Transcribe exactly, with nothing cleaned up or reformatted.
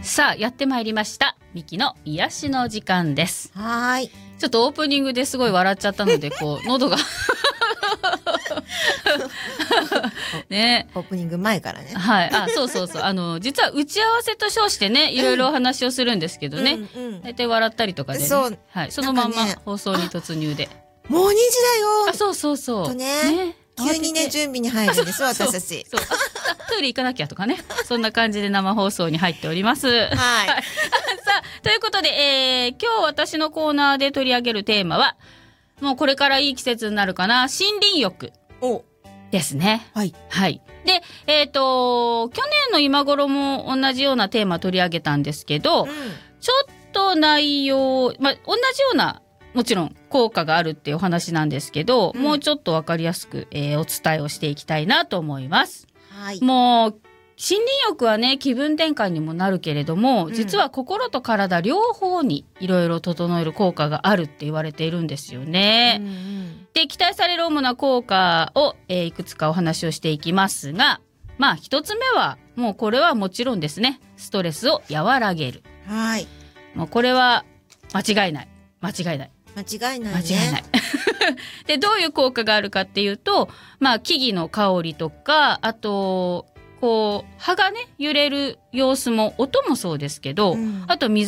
さあやってまいりましたミキの癒しの時間です。 はい。 ちょっとオープニングですごい笑っちゃったのでこう喉がね、 オープニング前からね。 はい、あ、そうそうそう、あの実は打ち合わせと称してね、いろいろお話をするんですけどね、 うんうん、 大体笑ったりとかで、ね、 そう、 はい、そのままね、 放送に突入で、 もうにじだよ。 あ、そうそうそう。 とね、ね、急にね準備に入るんです私たち。 そうそう、トイレ行かなきゃとかね、そんな感じで生放送に入っております。はい。さあということで、えー、今日私のコーナーで取り上げるテーマは、もうこれからいい季節になるかな、森林浴ですね。 はい。 はい。で、えっと去年の今頃も同じようなテーマ取り上げたんですけど、うん、ちょっと内容、まあ、同じようなもちろん効果があるっていうお話なんですけど、うん、もうちょっと分かりやすく、えー、お伝えをしていきたいなと思います。はい、もう森林浴はね、気分転換にもなるけれども、うん、実は心と体両方にいろいろ整える効果があるって言われているんですよね。うんうん、で、期待される主な効果を、えー、いくつかお話をしていきますが、まあ一つ目はもうこれはもちろんですね、ストレスを和らげる。はい。もうこれは間違いない間違いない間違いないね。 間違いないで、どういう効果があるかっていうと、まあ木々の香りとか、あとこう葉がね揺れる様子も、音もそうですけど、うん、あと水